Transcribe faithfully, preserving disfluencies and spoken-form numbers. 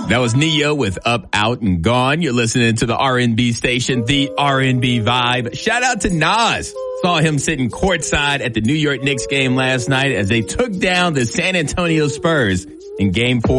That was Neo with Up, Out, and Gone. You're listening to the R and B station, the R and B Vibe. Shout out to Nas. Saw him sitting courtside at the New York Knicks game last night as they took down the San Antonio Spurs in game four.